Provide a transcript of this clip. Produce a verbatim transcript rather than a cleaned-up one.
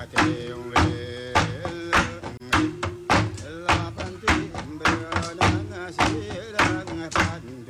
เทวเวลาพันธิเบอร์นันสีรังพัน